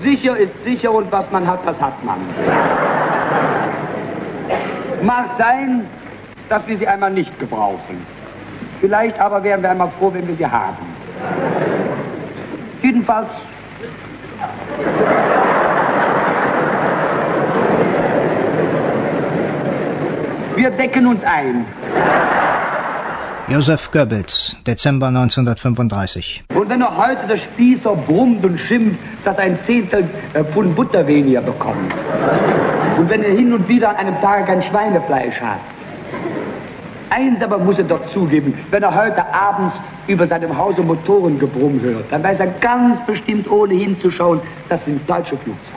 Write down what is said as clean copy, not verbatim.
ist sicher und was man hat, das hat man. Mag sein, dass wir sie einmal nicht gebrauchen. Vielleicht aber wären wir einmal froh, wenn wir sie haben. Jedenfalls... Wir decken uns ein. Joseph Goebbels, Dezember 1935. Und wenn noch heute der Spießer brummt und schimpft, dass ein Zehntel Pfund Butter weniger bekommt. Und wenn er hin und wieder an einem Tag kein Schweinefleisch hat. Eins aber muss er doch zugeben, wenn er heute abends über seinem Hause Motorengebrumm hört, dann weiß er ganz bestimmt, ohne hinzuschauen, das sind deutsche Flugzeuge.